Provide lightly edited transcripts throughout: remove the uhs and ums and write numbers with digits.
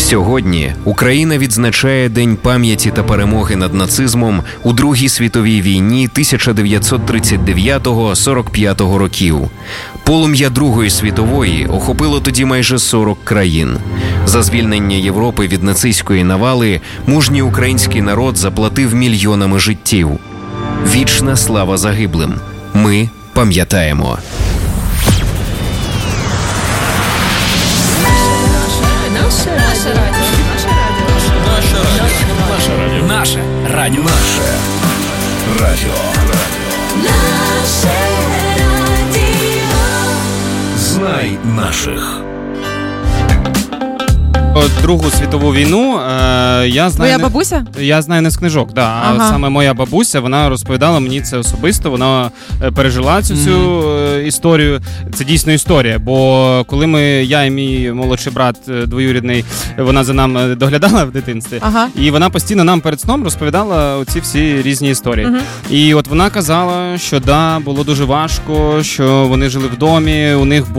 Сьогодні Україна відзначає День пам'яті та перемоги над нацизмом у Другій світовій війні 1939-45 років. Полум'я Другої світової охопило тоді майже 40 країн. За звільнення Європи від нацистської навали мужній український народ заплатив мільйонами життів. Вічна слава загиблим. Ми пам'ятаємо. Наше радіо. Знай наших. Другу світову війну я знаю. Твоя бабуся? Я знаю не з книжок, да. Ага. А саме моя бабуся, вона розповідала мені це особисто. Вона пережила цю всю історію. Це дійсно історія. Бо коли я і мій молодший брат двоюрідний, вона за нами доглядала в дитинстві. Ага. І вона постійно нам перед сном розповідала оці всі різні історії. І от вона казала, що було дуже важко, що вони жили в домі, у них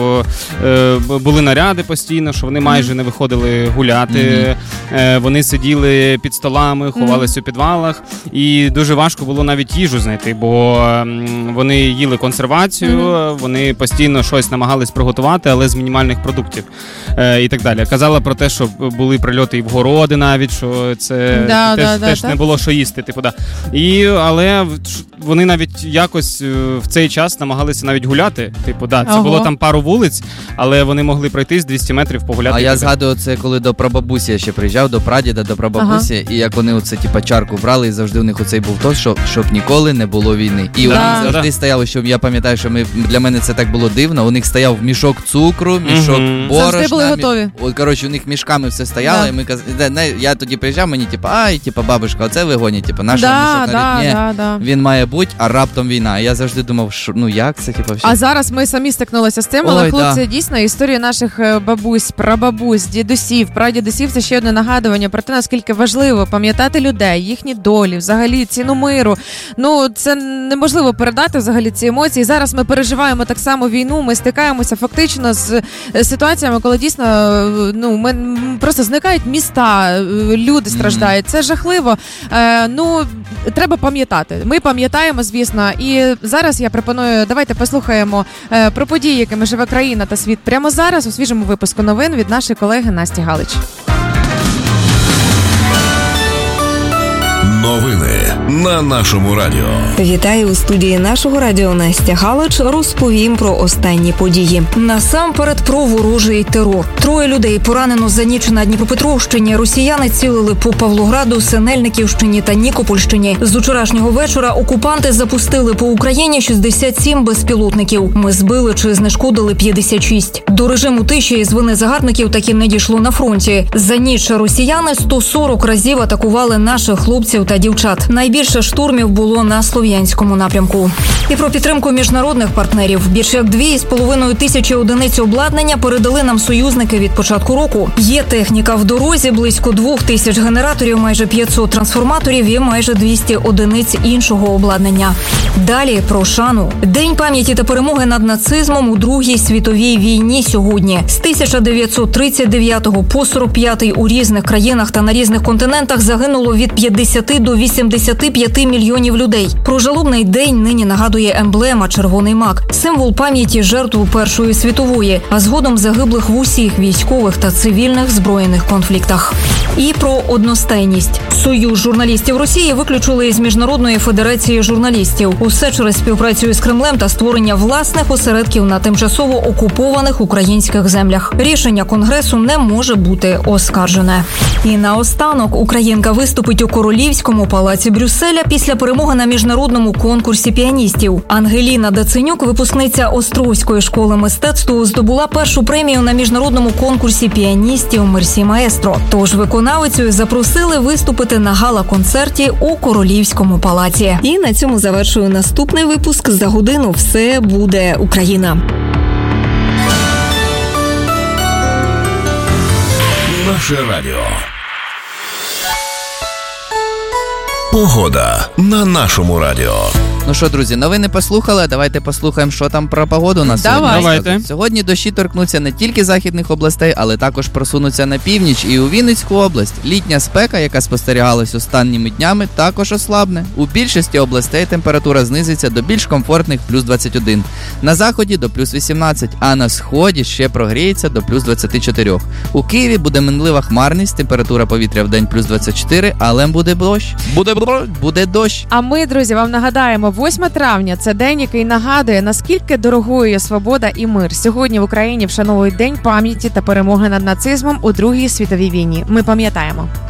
були наряди постійно, що вони майже не виходили гуляти, вони сиділи під столами, ховалися у підвалах, і дуже важко було навіть їжу знайти, бо вони їли консервацію, вони постійно щось намагались приготувати, але з мінімальних продуктів і так далі. Казала про те, що були прильоти і в городи навіть, що це теж не було що їсти. Але вони навіть якось в цей час намагалися навіть гуляти. Це було там пару вулиць, але вони могли пройти з 200 метрів погуляти. А я згадую, це коли до прабабусі я ще приїжджав, до прадіда, до прабабусі, і як вони оце, чарку брали, і завжди у них оцей був тост, щоб ніколи не було війни. І у них завжди стояло, що я пам'ятаю, що для мене це так було дивно, у них стояв мішок цукру, мішок борошна. Завжди були готові. У них мішками все стояло, і ми казали, я тоді приїжджав, мені бабушка, оце ви гоніте, наш мішок, він має бути, а раптом війна. І я завжди думав, що, як це, А зараз ми самі стикнулися з цим, але, хлопці, дійсно, історія наших бабусь, прабабусь, дідусів, прадідусів – це ще одне нагадування про те, наскільки важливо пам'ятати людей, їхні долі, взагалі ціну миру. Це неможливо передати взагалі ці емоції. Зараз ми переживаємо так само війну, ми стикаємося фактично з ситуаціями, коли дійсно просто зникають міста, люди страждають. Це жахливо. Треба пам'ятати. Ми пам'ятаємо, звісно. І зараз я пропоную, давайте послухаємо про події, якими живе країна та світ прямо зараз у свіжому випуску новин від нашої колеги Насті Галич. Новини на нашому радіо. Вітаю у студії нашого радіо Настя Галич. Розповім про останні події. Насамперед про ворожий терор. 3 людей поранено за ніч на Дніпропетровщині. Росіяни цілили по Павлограду, Синельниківщині та Нікопольщині. З учорашнього вечора окупанти запустили по Україні 67 безпілотників. Ми збили чи знешкодили 56. До режиму тиші із вини загарбників таки не дійшло на фронті. За ніч росіяни 140 разів атакували наших хлопців та дівчат. Найбільше штурмів було на Слов'янському напрямку. І про підтримку міжнародних партнерів. Більше як 2,5 тисячі одиниць обладнання передали нам союзники від початку року. Є техніка в дорозі, близько 2000 генераторів, майже 500 трансформаторів і майже 200 одиниць іншого обладнання. Далі про шану. День пам'яті та перемоги над нацизмом у Другій світовій війні сьогодні. З 1939 по 45 у різних країнах та на різних континентах загинуло від 50 до 85 мільйонів людей. Про жалобний день нині нагадує емблема «Червоний мак» – символ пам'яті жертв Першої світової, а згодом загиблих в усіх військових та цивільних збройних конфліктах. І про одностайність. Союз журналістів Росії виключили із Міжнародної федерації журналістів. Усе через співпрацю з Кремлем та створення власних осередків на тимчасово окупованих українських землях. Рішення Конгресу не може бути оскаржене. І наостанок українка виступить у Королівському палаці Брюсселя після перемоги на міжнародному конкурсі піаністів. Ангеліна Даценюк, випускниця Острозької школи мистецтв, здобула першу премію на міжнародному конкурсі піаністів «Мерсі Маестро». Тож виконавицю запросили виступити на гала-концерті у Королівському палаці. І на цьому завершую наступний випуск. За годину все буде Україна. Наше радіо. Погода на нашому радіо. Ну що, друзі, новини послухали, давайте послухаємо, що там про погоду на сьогодні. Давайте. Сьогодні дощі торкнуться не тільки західних областей, але також просунуться на північ і у Вінницьку область. Літня спека, яка спостерігалась останніми днями, також ослабне. У більшості областей температура знизиться до більш комфортних плюс 21. На заході до плюс 18, а на сході ще прогріється до плюс 24. У Києві буде минлива хмарність, температура повітря в день плюс 24, але буде дощ. Буде дощ. А ми, друзі, вам нагадаємо, 8 травня – це день, який нагадує, наскільки дорогою є свобода і мир. Сьогодні в Україні вшановують День пам'яті та перемоги над нацизмом у Другій світовій війні. Ми пам'ятаємо.